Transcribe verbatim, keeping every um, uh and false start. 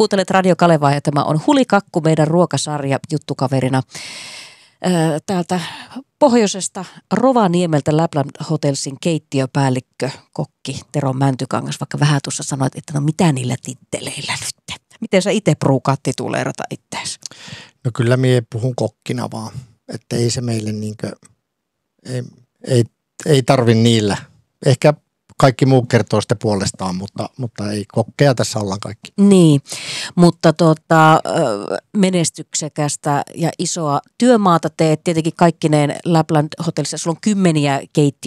Kuuntelet Radio Kalevaa ja tämä on Hulikakku, meidän ruokasarja juttukaverina täältä pohjoisesta Rovaniemeltä Lapland Hotelsin keittiöpäällikkö, kokki Tero Mäntykangas, vaikka vähän tuossa sanoit, että no mitä niillä titteleillä nyt? Miten sä itse pruukaat tituleerata itseäsi? No kyllä mie puhun kokkina vaan, että ei se meille niinkö, ei, ei, ei tarvi niillä. Ehkä kaikki muu kertoo sitä puolestaan, mutta, mutta ei kokkeja tässä ollaan kaikki. Niin, mutta tuota, menestyksekästä ja isoa työmaata teet. Tietenkin kaikkineen Lapland Hotellissa, sulla on kymmeniä keittiöitä.